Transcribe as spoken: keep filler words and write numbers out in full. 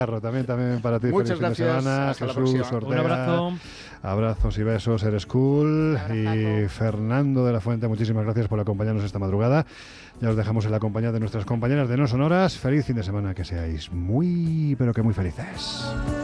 También, también para ti. Muchas feliz fin gracias. de semana. Hasta la Jesús próxima. Ortega. Un abrazo. Abrazos y besos, eres cool. Y Fernando de la Fuente, muchísimas gracias por acompañarnos esta madrugada. Ya os dejamos en la compañía de nuestras compañeras de No Sonoras. Feliz fin de semana, que seáis muy, pero que muy felices.